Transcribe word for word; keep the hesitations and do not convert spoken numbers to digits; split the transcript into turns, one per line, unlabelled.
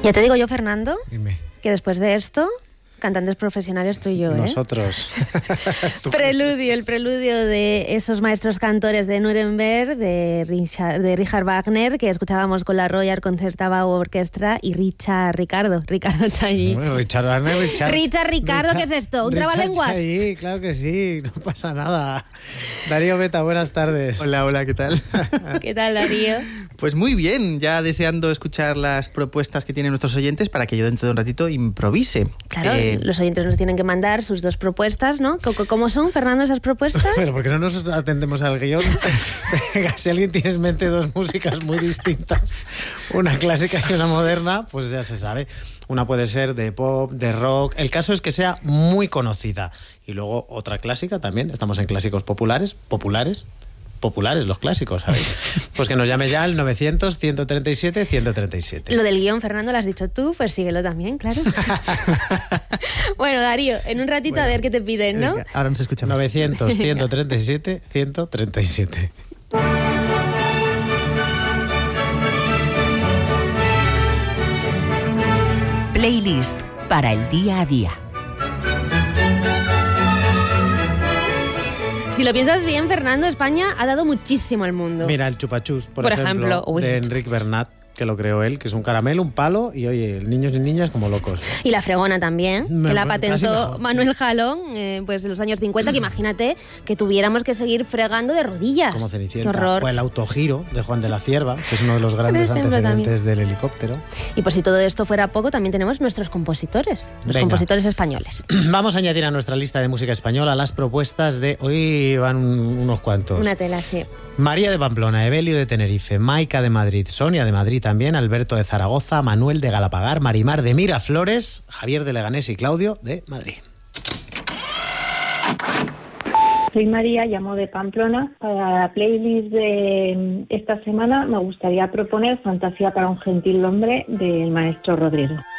Ya te digo yo, Fernando,
Dime.
que después de esto, cantantes profesionales tú y yo, ¿eh?
Nosotros.
Preludio, el preludio de esos maestros cantores de Nuremberg, de Richard, de Richard Wagner, que escuchábamos con la Royal Concertbau Orchestra, y Richard Ricardo, Ricardo Chailly.
Bueno, Richard Wagner, Richard...
Richard Ricardo,
Richard,
¿qué es esto? ¿Un
Richard
trabalenguas?
Chailly, claro que sí, no pasa nada. Darío Beta, buenas tardes.
Hola, hola, ¿qué tal?
¿Qué tal, Darío?
Pues muy bien, ya deseando escuchar las propuestas que tienen nuestros oyentes para que yo dentro de un ratito improvise.
Claro,
Eh,
los oyentes nos tienen que mandar sus dos propuestas, ¿no? ¿Cómo son, Fernando, esas propuestas?
Pero ¿por qué no nos atendemos al guión? Venga, si alguien tiene en mente dos músicas muy distintas, una clásica y una moderna, pues ya se sabe. Una puede ser de pop, de rock. El caso es que sea muy conocida. Y luego otra clásica también. Estamos en clásicos populares. Populares. Populares, los clásicos, ¿sabéis? Pues que nos llame ya al novecientos, ciento treinta y siete, ciento treinta y siete.
Lo del guión, Fernando, lo has dicho tú, pues síguelo también, claro. Bueno, Darío, en un ratito
Bueno,
a ver qué te piden, ¿no?
venga, ahora nos escuchamos.
novecientos, ciento treinta y siete, ciento treinta y siete.
Playlist para el día a día.
Si lo piensas bien, Fernando, España ha dado muchísimo al mundo.
Mira, el chupachús, por,
Por
ejemplo,
ejemplo, uy.
de Enric Bernat, que lo creó él, que es un caramelo, un palo, y oye, niños y niñas como locos.
Y la fregona también,
Me-
que la
bueno, casi
patentó
mejor,
Manuel
sí.
Jalón, eh, pues en los años cincuenta, que imagínate que tuviéramos que seguir fregando de rodillas.
Como
Qué
Cenicienta.
horror.
O el autogiro de Juan de la Cierva, que es uno de los grandes
ejemplo,
antecedentes del helicóptero.
Y por si todo esto fuera poco, también tenemos nuestros compositores, los
Venga.
compositores españoles.
Vamos a añadir a nuestra lista de música española las propuestas de... Hoy van unos cuantos.
Una tela, sí.
María de Pamplona, Evelio de Tenerife, Maica de Madrid, Sonia de Madrid también, Alberto de Zaragoza, Manuel de Galapagar, Marimar de Miraflores, Javier de Leganés y Claudio de Madrid.
Soy María, llamo de Pamplona. Para la playlist de esta semana me gustaría proponer Fantasía para un gentil hombre del maestro Rodrigo.